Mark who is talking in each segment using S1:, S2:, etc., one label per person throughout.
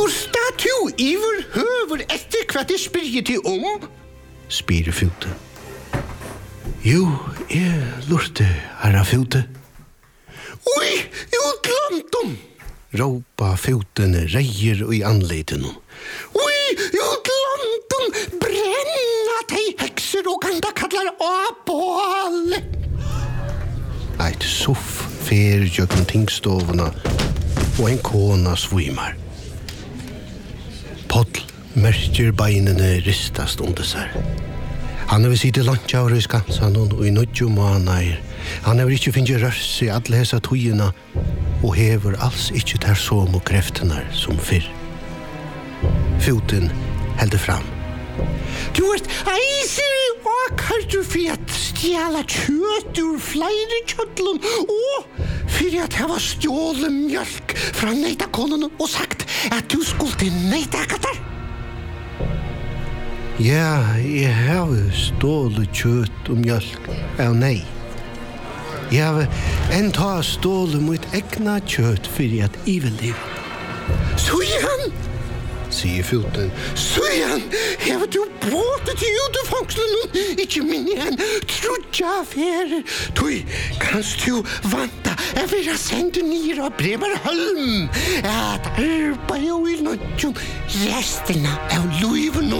S1: Lursta tu iver høver etter hva det spyrir til spyr Fute. Jo, lurte, herra Fute. Oi, utlandum! Råpa Futen reier i anleten. Oi, utlandum! Brenna tei hekser og ganda kallar apål! Eit soff fer jøkken tingstovna og en kona svimar. Poddl merker beinene ristast under seg. Han har sitte lantjaur i Skansan og i nødjo månader. Han har ikke finnet rørs i alle hesa tøyina og hever alls ikke ter som og kreftene som fyrr. Futen heldur fram. Du eisir åkar du for at stjæla kjøtt ur flere kjøttlun og for at jeg var stjålet mjölk fra neitakonen og sagt at du skulle neitakatar. Ja, jeg har stålet kjøtt og mjölk av nei. Jeg har enda stålet mot egna kjøtt for at jeg vil leve. Sujan! Sier Futen. Sujan, hever du båtet til utefangslen, ikke min igjen, trudja affærer. Tui, kanst du vanta jeg vil ha sendt nir av Bremerholm, at arbeid og i nødjon resterna av luiven.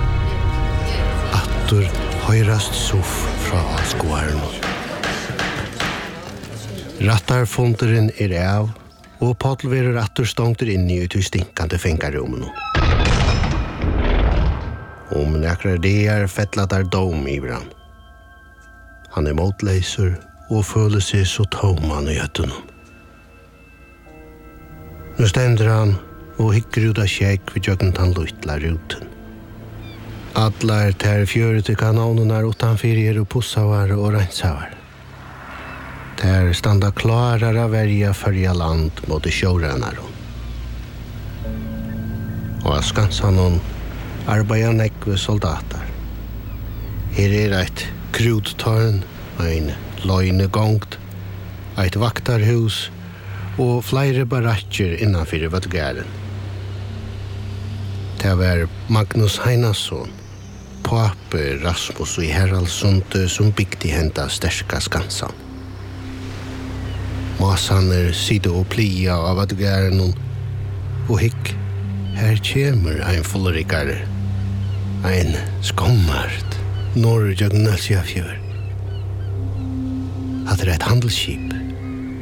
S1: Attor høyrast soff fra skoaren. Rattarfonderen av, og Poddl verer attor stångter inni ut i stinkande fengarummen. Om nekrar dear fettlat dom i brann. Han motleiser og føler seg så toman i høttunum. Nå stender han og hikker ut av kjekk ved jøgnet han luttlar ruten. Allar ter fjørete kanoner utanfyrir og pussavar og reinsavar. Der standa klarar av verja fyrja land mot sjåranar. Og av Skansanon arbeider nekve soldater. Her eit krudtårn, ein løgnegongt, eit vaktarhus og flere barakker innanfyrir vadgæren. Det var Magnus Heinasson, pape Rasmus i Heraldsund som bygde henta sterska Skansan. Masaner sitte og plia av vadgæren og hikk. Her kjemur ein fullrikare, ein skommart, norrjøgnasjafjør. At det et handelsskip.